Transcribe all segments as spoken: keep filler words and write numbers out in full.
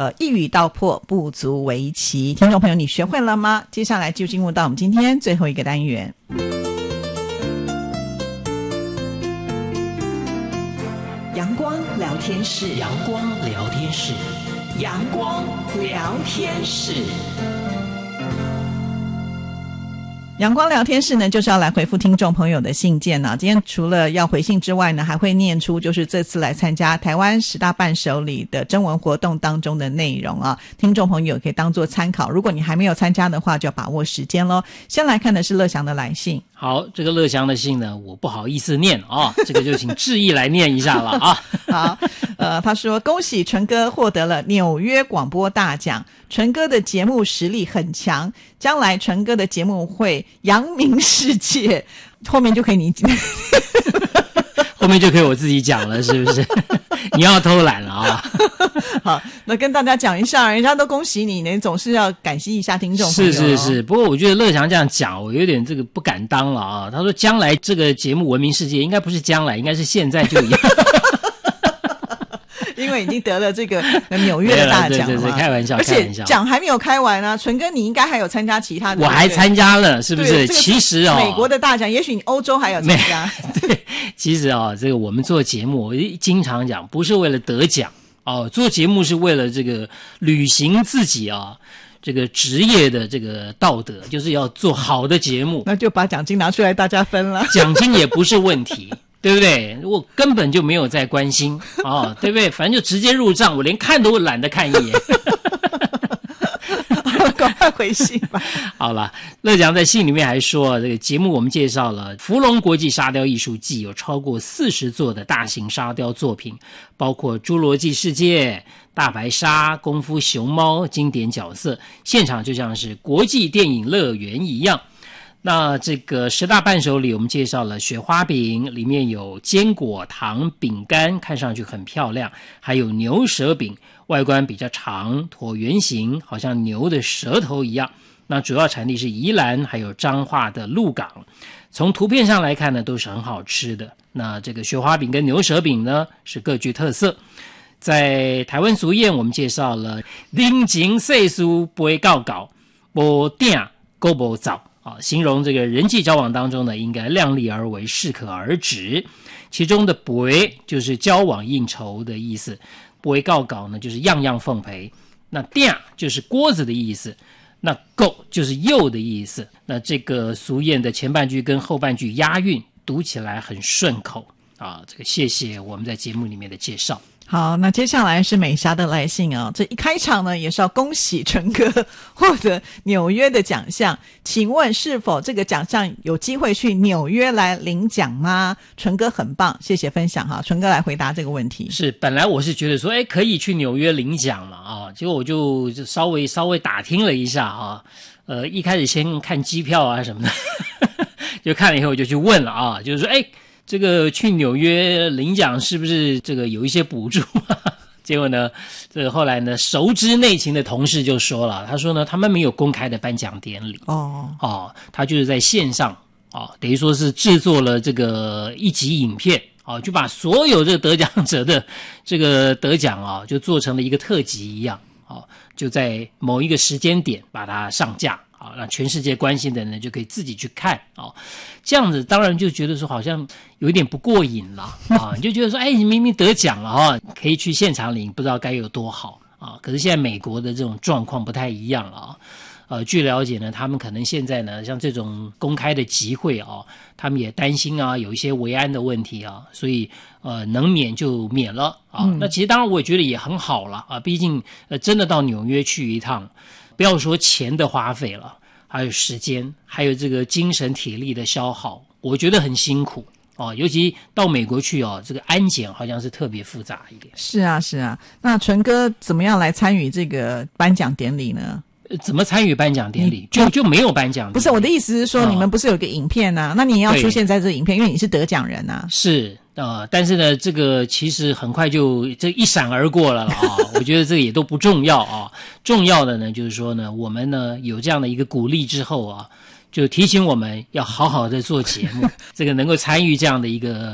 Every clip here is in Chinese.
呃一语道破，不足为奇。听众朋友，你学会了吗？接下来就进入到我们今天最后一个单元。阳光聊天室， 阳光聊天室， 阳光聊天室。阳光聊天室呢，就是要来回复听众朋友的信件呢。今天除了要回信之外呢，还会念出就是这次来参加台湾十大伴手礼的征文活动当中的内容啊，听众朋友可以当做参考。如果你还没有参加的话，就要把握时间咯。先来看的是乐祥的来信。 好，这个乐祥的信呢，我不好意思念啊，这个就请志毅来念一下了啊。 好，呃，他说恭喜纯哥获得了纽约广播大奖，纯哥的节目实力很强，将来纯哥的节目会扬名世界。后面就可以你后面就可以我自己讲了，是不是？你要偷懒了啊？ 好，那跟大家讲一下，人家都恭喜你，你总是要感激一下听众朋友。 是是是，不过我觉得乐祥这样讲，我有点这个不敢当了啊。他说将来这个节目闻名世界，应该不是将来，应该是现在就一样。 因为已经得了这个纽约的大奖了嘛， 对对对，开玩笑， 而且奖还没有开完啊。纯哥，你应该还有参加其他的， 我还参加了，是不是？ 这个、 其实哦， 美国的大奖，也许你欧洲还有参加。 对，其实啊、哦，这个我们做节目，我经常讲，不是为了得奖哦，做节目是为了这个履行自己啊。这个职业的这个道德，就是要做好的节目， 那就把奖金拿出来大家分了。 奖金也不是问题。对不对？我根本就没有在关心啊、哦，对不对？反正就直接入账，我连看都懒得看一眼。 赶快回信吧。 好了，乐祥在信里面还说，这个节目我们介绍了福隆国际沙雕艺术季，有超过四十座的大型沙雕作品，包括侏罗纪世界、大白鲨、功夫熊猫经典角色，现场就像是国际电影乐园一样。那这个十大伴手礼我们介绍了雪花饼，里面有坚果糖饼干，看上去很漂亮，还有牛舌饼，外观比较长，椭圆形，好像牛的舌头一样。那主要产地是宜兰还有彰化的鹿港，从图片上来看呢都是很好吃的。那这个雪花饼跟牛舌饼呢是各具特色。在台湾俗谚我们介绍了人情世事不会告告，无定够不早啊，形容这个人际交往当中呢，应该量力而为，适可而止。其中的不会就是交往应酬的意思，不会告告呢就是样样奉陪。那定就是锅子的意思，那够就是又的意思。那这个俗谚的前半句跟后半句押韵，读起来很顺口啊。这个谢谢我们在节目里面的介绍。 好，那接下来是美霞的来信啊、哦。这一开场呢，也是要恭喜纯哥获得纽约的奖项。请问是否这个奖项有机会去纽约来领奖吗？纯哥很棒，谢谢分享哈。纯哥来回答这个问题。 是，本来我是觉得说，哎，可以去纽约领奖了啊，结果我就就稍微稍微打听了一下哈，呃，一开始先看机票啊什么的，就看了以后我就去问了啊，就是说，哎。这个去纽约领奖是不是这个有一些补助啊？结果呢，这个后来呢，熟知内情的同事就说了，他说呢，他们没有公开的颁奖典礼哦， 哦，他就是在线上哦，等于说是制作了这个一集影片哦，就把所有这个得奖者的这个得奖啊，就做成了一个特辑一样哦，就在某一个时间点把它上架。好，让全世界关心的人就可以自己去看哦，这样子当然就觉得说好像有一点不过瘾了啊，你就觉得说，哎，你明明得奖了哈、哦，可以去现场领，不知道该有多好啊。可是现在美国的这种状况不太一样了啊，呃，据了解呢，他们可能现在呢，像这种公开的集会啊，他们也担心啊，有一些维安的问题啊，所以呃，能免就免了啊。嗯、那其实当然我也觉得也很好了啊，毕竟呃，真的到纽约去一趟。不要说钱的花费了，还有时间，还有这个精神体力的消耗，我觉得很辛苦哦。尤其到美国去哦，这个安检好像是特别复杂一点。 是啊，是啊。那纯哥怎么样来参与这个颁奖典礼呢？ 怎么参与颁奖典礼？就就没有颁奖典礼。 不是，我的意思是说，哦、你们不是有个影片啊？那你也要出现在这个影片，因为你是得奖人啊。 是。呃，但是呢，这个其实很快就这一闪而过了啊。我觉得这个也都不重要啊。重要的呢，就是说呢，我们呢有这样的一个鼓励之后啊，就提醒我们要好好的做节目，这个能够参与这样的一个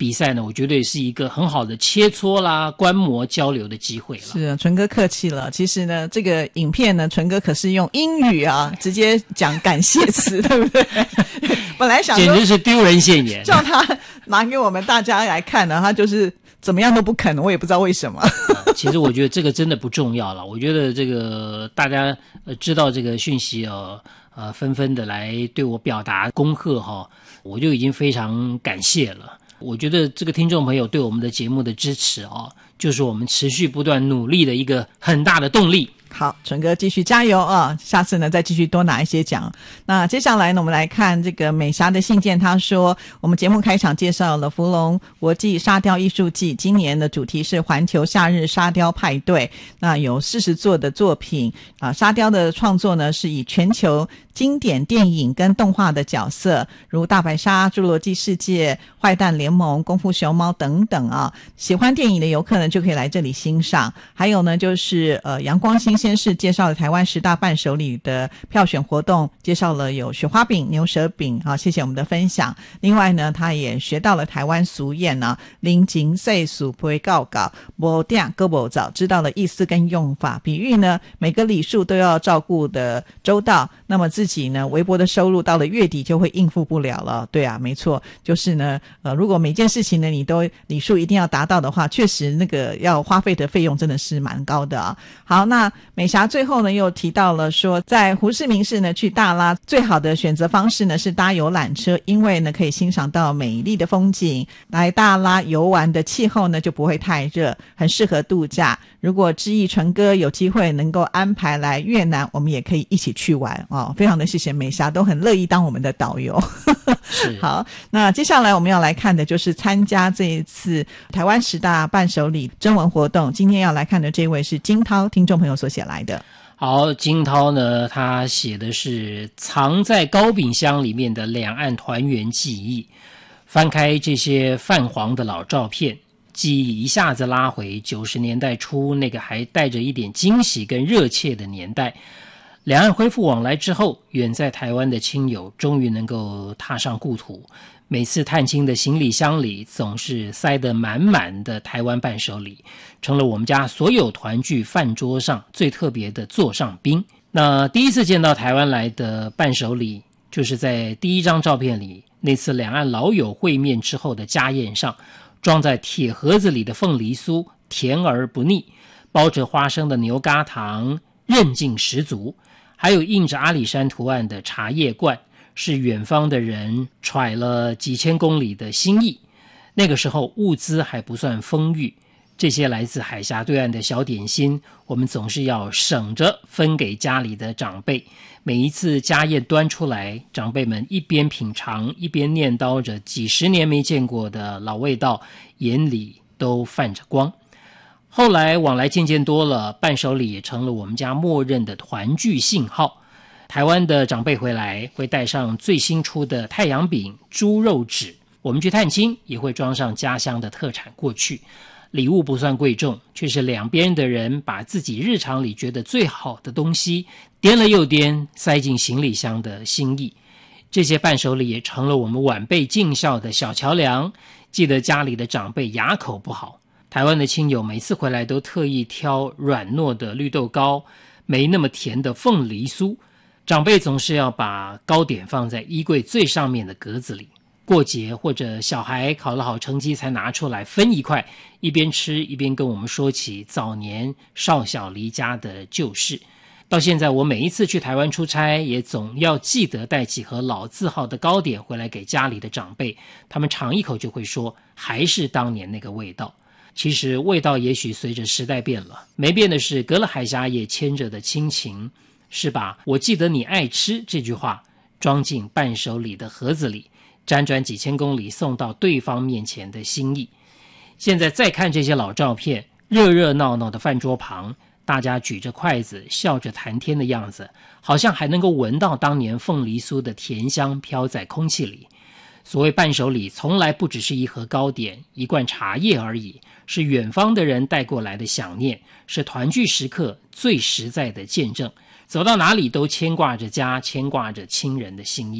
比赛呢，我觉得也是一个很好的切磋啦、观摩交流的机会了。 是啊，纯哥客气了。其实呢，这个影片呢，纯哥可是用英语啊，直接讲感谢词，对不对？本来想说简直是丢人现眼， 叫他拿给我们大家来看呢，他就是怎么样都不肯，我也不知道为什么。 呃、其实我觉得这个真的不重要了。我觉得这个大家呃知道这个讯息哦，呃，纷纷的来对我表达恭贺哈、哦，我就已经非常感谢了。我觉得这个听众朋友对我们的节目的支持哦，就是我们持续不断努力的一个很大的动力。 好，纯哥继续加油啊！下次呢再继续多拿一些奖。那接下来呢，我们来看这个美霞的信件。她说，我们节目开场介绍了福隆国际沙雕艺术季，今年的主题是环球夏日沙雕派对。那有四十座的作品啊，沙雕的创作呢是以全球经典电影跟动画的角色，如大白鲨、侏罗纪世界、坏蛋联盟、功夫熊猫等等啊。喜欢电影的游客呢就可以来这里欣赏。还有呢就是呃阳光新鲜市介绍了台湾十大伴手礼的票选活动，介绍了有雪花饼、牛舌饼啊，谢谢我们的分享。另外呢，他也学到了台湾俗谚呢，临近岁数不会告告，无定胳膊早，知道了意思跟用法。比喻呢，每个礼数都要照顾的周到，那么自己呢微薄的收入到了月底就会应付不了了。对啊，没错，就是呢呃，如果每件事情呢你都礼数一定要达到的话，确实那个要花费的费用真的是蛮高的啊。好，那美霞最后呢又提到了说，在胡志明市呢去大拉最好的选择方式呢是搭游览车，因为呢可以欣赏到美丽的风景。来大拉游玩的气候呢就不会太热，很适合度假。如果知意纯哥有机会能够安排来越南，我们也可以一起去玩哦。非常的谢谢美霞，都很乐意当我们的导游。好，那接下来我们要来看的就是参加这一次台湾十大伴手礼征文活动。今天要来看的这位是金涛听众朋友所写来的。 好，金涛呢，他写的是藏在糕饼箱里面的两岸团圆记忆。翻开这些泛黄的老照片，记忆一下子拉回九十年代初那个还带着一点惊喜跟热切的年代。两岸恢复往来之后，远在台湾的亲友终于能够踏上故土。每次探亲的行李箱里总是塞得满满的台湾伴手礼，成了我们家所有团聚饭桌上最特别的座上宾。那第一次见到台湾来的伴手礼，就是在第一张照片里，那次两岸老友会面之后的家宴上，装在铁盒子里的凤梨酥甜而不腻，包着花生的牛轧糖韧劲十足，还有印着阿里山图案的茶叶罐，是远方的人揣了几千公里的心意。那个时候物资还不算丰裕，这些来自海峡对岸的小点心，我们总是要省着分给家里的长辈。每一次家宴端出来，长辈们一边品尝，一边念叨着几十年没见过的老味道，眼里都泛着光。后来往来渐渐多了，伴手礼也成了我们家默认的团聚信号。台湾的长辈回来会带上最新出的太阳饼、猪肉纸，我们去探亲也会装上家乡的特产过去。礼物不算贵重，却是两边的人把自己日常里觉得最好的东西掂了又掂，塞进行李箱的心意。这些伴手礼也成了我们晚辈尽孝的小桥梁。记得家里的长辈牙口不好，台湾的亲友每次回来都特意挑软糯的绿豆糕，没那么甜的凤梨酥。长辈总是要把糕点放在衣柜最上面的格子里，过节或者小孩考了好成绩才拿出来分一块，一边吃一边跟我们说起早年少小离家的旧事。到现在我每一次去台湾出差，也总要记得带几盒老字号的糕点回来给家里的长辈，他们尝一口就会说还是当年那个味道。其实味道也许随着时代变了，没变的是隔了海峡也牵着的亲情，是把我记得你爱吃这句话装进伴手礼的盒子里，辗转几千公里送到对方面前的心意。现在再看这些老照片，热热闹闹的饭桌旁，大家举着筷子笑着谈天的样子，好像还能够闻到当年凤梨酥的甜香飘在空气里。所谓伴手礼从来不只是一盒糕点、一罐茶叶而已，是远方的人带过来的想念，是团聚时刻最实在的见证。走到哪里都牵挂着家，牵挂着亲人的心意。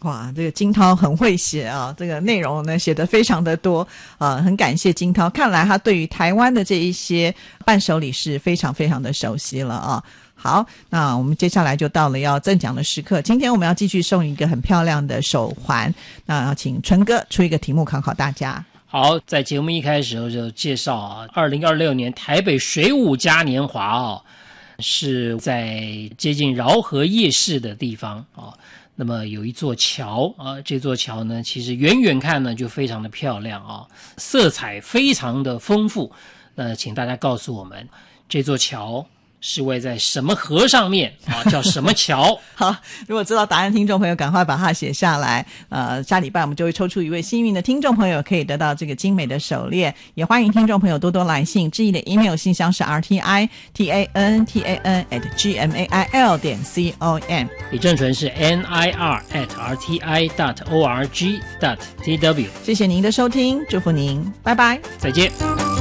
哇，这个金涛很会写啊，这个内容呢写得非常的多啊，很感谢金涛，看来他对于台湾的这一些伴手礼是非常非常的熟悉了啊。好，那我们接下来就到了要赠奖的时刻，今天我们要继续送一个很漂亮的手环，那要请纯哥出一个题目考考大家。 好，在节目一开始就介绍啊，二零二六年台北水舞嘉年华啊，是在接近饶河夜市的地方啊。那么有一座桥啊，这座桥呢，其实远远看呢就非常的漂亮啊，色彩非常的丰富。那请大家告诉我们，这座桥是位在什么河上面啊？叫什么桥？ 好，如果知道答案，听众朋友赶快把它写下来。呃，下礼拜我们就会抽出一位幸运的听众朋友，可以得到这个精美的手链。也欢迎听众朋友多多来信，致意的 email 信箱是 r t i t a n t a n at g m a i l 点 c o m。 李正淳是 n i r at r t i dot o r g dot t w。 谢谢您的收听，祝福您，拜拜， 再见。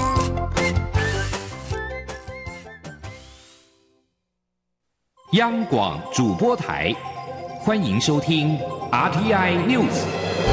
央广主播台，欢迎收听 R T I News。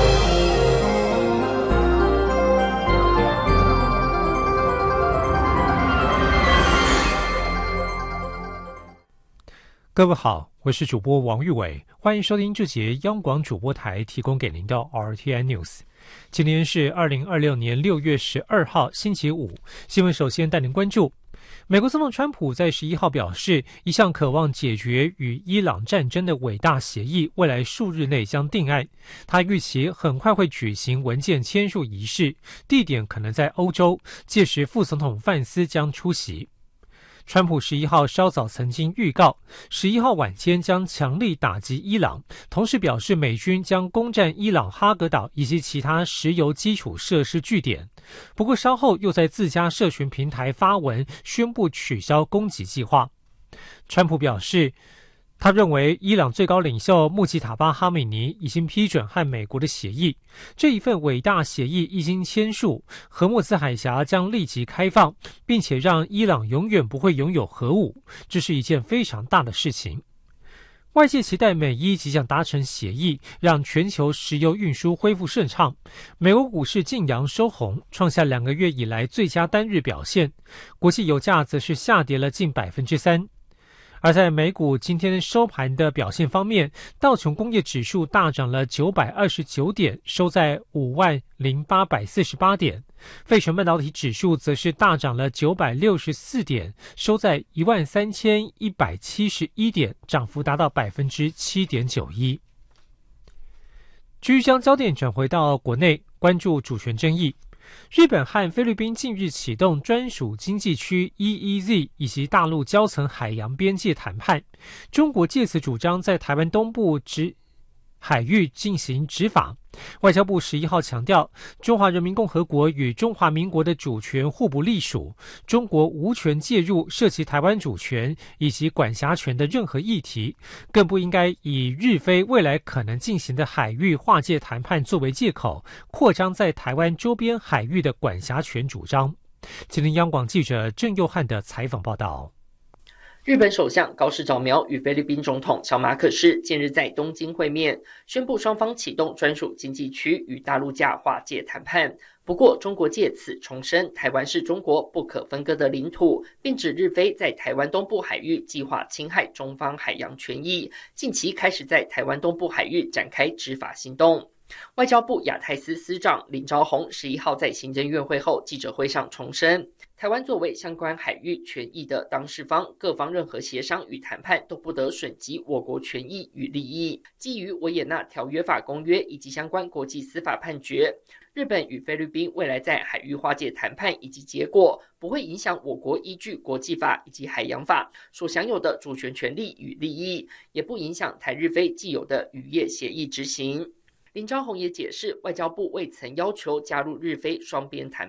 各位好，我是主播王玉伟，欢迎收听这节央广主播台提供给您的 R T I News。今天是二零二六年六月十二号，星期五。新闻首先带您关注。美国总统川普在十一号表示，一项渴望解决与伊朗战争的伟大协议，未来数日内将定案。他预期很快会举行文件签署仪式，地点可能在欧洲，届时副总统范斯将出席。川普十一号稍早曾经预告，十一号晚间将强力打击伊朗，同时表示美军将攻占伊朗哈格岛以及其他石油基础设施据点。不过稍后又在自家社群平台发文宣布取消攻击计划。川普表示，他认为伊朗最高领袖穆吉塔巴哈梅尼已经批准和美国的协议，这一份伟大协议一经签署，荷默兹海峡将立即开放，并且让伊朗永远不会拥有核武，这是一件非常大的事情。外界期待美伊即将达成协议，让全球石油运输恢复顺畅。美国股市晋阳收红，创下两个月以来最佳单日表现，国际油价则是下跌了近百分之三。而在美股今天收盘的表现方面，道琼工业指数大涨了九百二十九点，收在五万零八百四十八点；费城半导体指数则是大涨了九百六十四点，收在一万三千一百七十一点，涨幅达到百分之七点九一。继续将焦点转回到国内，关注主权争议。日本和菲律宾近日启动专属经济区 E E Z 以及大陆交层海洋边界谈判，中国借此主张在台湾东部执海域进行执法。外交部十一号强调，中华人民共和国与中华民国的主权互不隶属，中国无权介入涉及台湾主权以及管辖权的任何议题，更不应该以日菲未来可能进行的海域划界谈判作为借口，扩张在台湾周边海域的管辖权主张。今天央广记者郑佑汉的采访报道。 日本首相高市早苗与菲律宾总统小马可仕近日在东京会面，宣布双方启动专属经济区与大陆架划界谈判。不过，中国借此重申台湾是中国不可分割的领土，并指日菲在台湾东部海域计划侵害中方海洋权益，近期开始在台湾东部海域展开执法行动。外交部亚太司司长林昭宏十一号在行政院会后记者会上重申，台湾作为相关海域权益的当事方，各方任何协商与谈判都不得损及我国权益与利益。基于维也纳条约法公约以及相关国际司法判决，日本与菲律宾未来在海域划界谈判以及结果，不会影响我国依据国际法以及海洋法所享有的主权权利与利益，也不影响台日菲既有的渔业协议执行。林昭宏也解释，外交部未曾要求加入日菲双边谈判，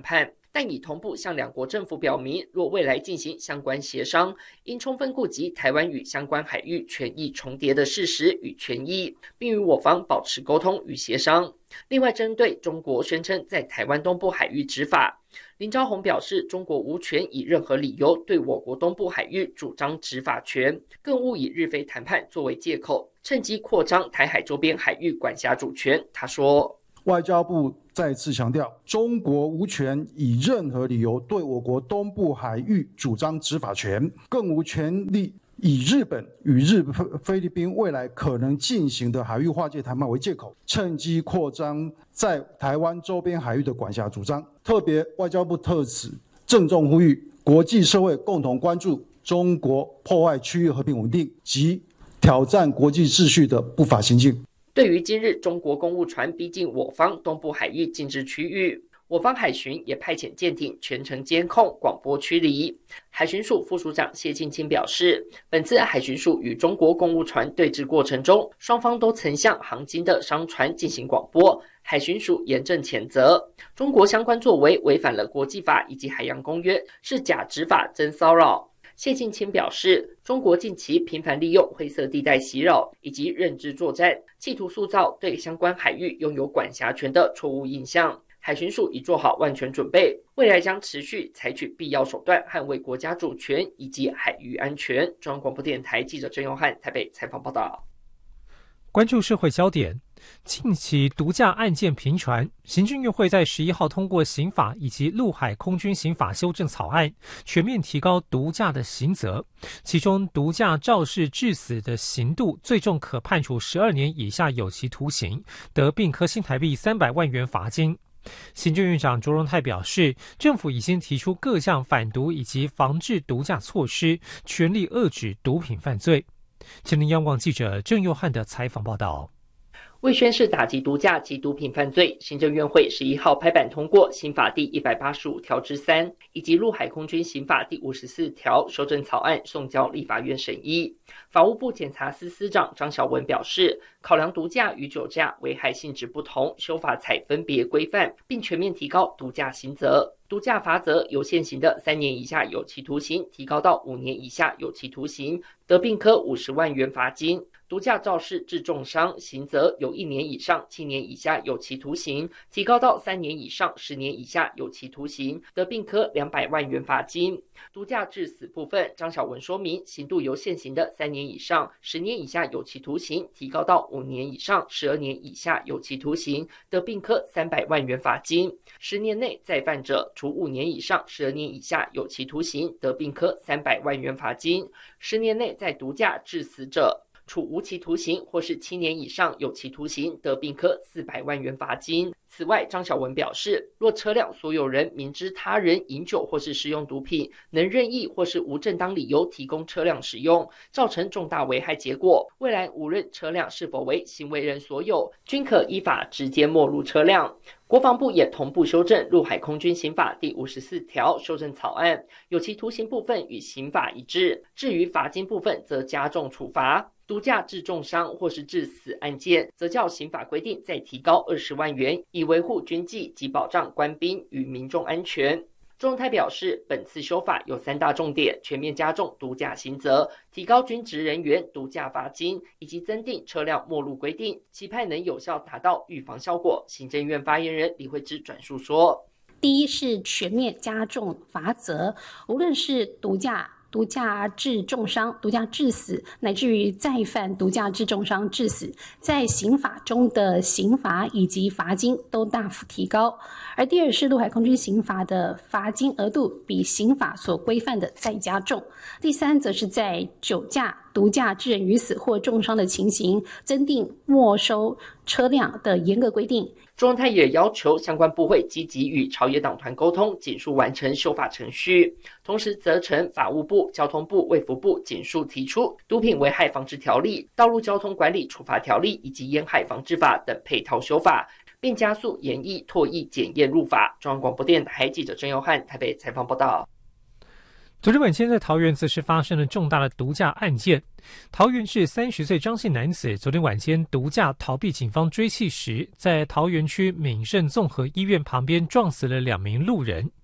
但已同步向两国政府表明，若未来进行相关协商，应充分顾及台湾与相关海域权益重叠的事实与权益，并与我方保持沟通与协商。另外，针对中国宣称在台湾东部海域执法，林昭宏表示，中国无权以任何理由对我国东部海域主张执法权，更勿以日菲谈判作为借口，趁机扩张台海周边海域管辖主权。他说， 外交部再次强调，中国无权以任何理由对我国东部海域主张执法权，更无权利以日本与日菲律宾未来可能进行的海域划界谈判为借口，趁机扩张在台湾周边海域的管辖主张。特别外交部特此郑重呼吁国际社会共同关注中国破坏区域和平稳定及挑战国际秩序的不法行径。 对于今日中国公务船逼近我方东部海域禁制区域，我方海巡也派遣舰艇全程监控、广播驱离。海巡署副署长谢庆清表示，本次海巡署与中国公务船对峙过程中，双方都曾向航经的商船进行广播，海巡署严正谴责中国相关作为违反了国际法以及海洋公约，是假执法、真骚扰。谢庆清表示，中国近期频繁利用灰色地带袭扰以及认知作战，企图塑造对相关海域拥有管辖权的错误印象。海巡署已做好万全准备，未来将持续采取必要手段捍卫国家主权以及海域安全。中央广播电台记者郑永汉台北采访报道。 关注社会焦点，近期毒驾案件频传，行政院会在十一号通过刑法以及陆海空军刑法修正草案，全面提高毒驾的刑责。其中，毒驾肇事致死的刑度最重可判处十二年以下有期徒刑，得并科新台币三百万元罚金。行政院长卓荣泰表示，政府已经提出各项反毒以及防治毒驾措施，全力遏止毒品犯罪。前央广记者郑佑汉的采访报道。 为宣示打击毒驾及毒品犯罪，行政院会十一号拍板通过刑法第一百八十五条之三以及陆海空军刑法第五十四条修正草案，送交立法院审议。法务部检察司司长张晓文表示，考量毒驾与酒驾危害性质不同，修法才分别规范，并全面提高毒驾刑责。毒驾罚则由现行的三年以下有期徒刑提高到五年以下有期徒刑，得并科五十万元罚金。毒驾肇事致重伤，刑责由一年以上七年以下有期徒刑提高到三年以上十年以下有期徒刑，得并科两百万元罚金。毒驾致死部分，张晓文说明，刑度由现行的三年以上十年以下有期徒刑提高到五年以上十二年以下有期徒刑，得并科三百万元罚金。十年内再犯者，处五年以上十二年以下有期徒刑，得并科三百万元罚金。十年内再毒驾致死者，处无期徒刑或是七年以上有期徒刑，得并科四百万元罚金。此外，张晓文表示，若车辆所有人明知他人饮酒或是使用毒品，能任意或是无正当理由提供车辆使用，造成重大危害结果，未来无论车辆是否为行为人所有，均可依法直接没入车辆。国防部也同步修正陆海空军刑法第五十四条修正草案，有期徒刑部分与刑法一致，至于罚金部分则加重处罚。毒驾致重伤或是致死案件，则较刑法规定再提高二十万元，以维护军纪及保障官兵与民众安全。钟荣泰表示，本次修法有三大重点：全面加重毒驾刑责，提高军职人员毒驾罚金，以及增订车辆没入规定，期盼能有效达到预防效果。行政院发言人李惠芝转述说， 第一是全面加重罚则，无论是毒驾毒驾致重伤、毒驾致死，乃至于再犯毒驾致重伤致死，在刑法中的刑罚以及罚金都大幅提高。而第二是陆海空军刑法的罚金额度比刑法所规范的再加重。第三则是在酒驾、毒驾致人于死或重伤的情形，增订没收车辆的严格规定。 钟荣泰也要求相关部会积极与朝野党团沟通，尽速完成修法程序，同时责成法务部、交通部、卫福部尽速提出毒品危害防治条例、道路交通管理处罚条例以及烟害防治法等配套修法，并加速研议拓议检验入法。中央广播电台记者郑佑汉台北采访报道。 昨天晚间在桃园则是发生了重大的毒驾案件。桃园市三十岁张姓男子昨天晚间毒驾逃避警方追缉时，在桃园区敏盛综合医院旁边撞死了两名路人。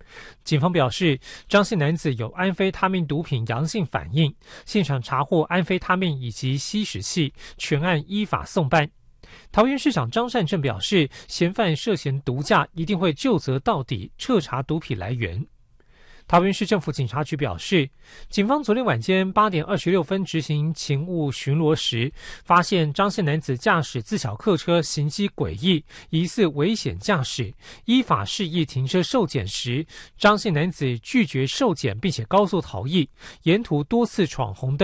警方表示，张姓男子有安非他命毒品阳性反应，现场查获安非他命以及吸食器，全案依法送办。桃园市长张善政表示，嫌犯涉嫌毒驾，一定会究责到底，彻查毒品来源。桃园市政府警察局表示，警方昨天晚间八点二十六分执行勤务巡逻时，发现张姓男子驾驶自小客车行迹诡异，疑似危险驾驶，依法示意停车受检时，张姓男子拒绝受检，并且高速逃逸，沿途多次闯红灯。